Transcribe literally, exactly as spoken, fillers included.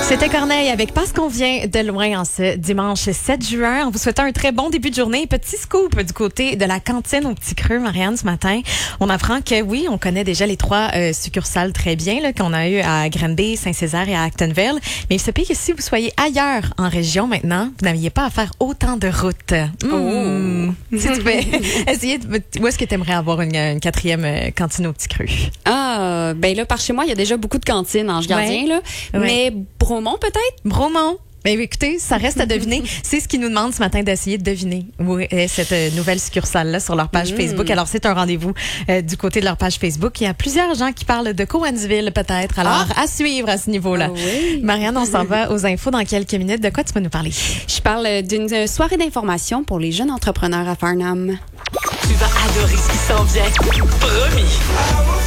C'était Corneille avec Parce qu'on vient de loin en ce dimanche sept juin. On vous souhaite un très bon début de journée. Petit scoop du côté de la cantine au Petit Creux, Marianne, ce matin. On apprend que oui, on connaît déjà les trois euh, succursales très bien là, qu'on a eu à Granby, Saint-Césaire et à Actonville. Mais il se peut que si vous soyez ailleurs en région maintenant, vous n'aviez pas à faire autant de routes. Mmh. Oh. Si tu fais essayer, de, où est-ce que tu aimerais avoir une, une quatrième euh, cantine au Petit Creux? Ah, ben là, par chez moi, il y a déjà beaucoup de cantines Ange Gardien, ouais. là. Ouais. Mais Bromont, peut-être? Bromont. Ben écoutez, ça reste à deviner. C'est ce qu'ils nous demandent ce matin d'essayer de deviner où est cette euh, nouvelle succursale-là sur leur page mmh. Facebook. Alors, c'est un rendez-vous euh, du côté de leur page Facebook. Il y a plusieurs gens qui parlent de Cowansville, peut-être. Alors, ah. à suivre à ce niveau-là. Ah oui. Marianne, on s'en va aux infos dans quelques minutes. De quoi tu vas nous parler? Je parle d'une soirée d'information pour les jeunes entrepreneurs à Farnham. Tu vas adorer ce qui s'en vient. Promis.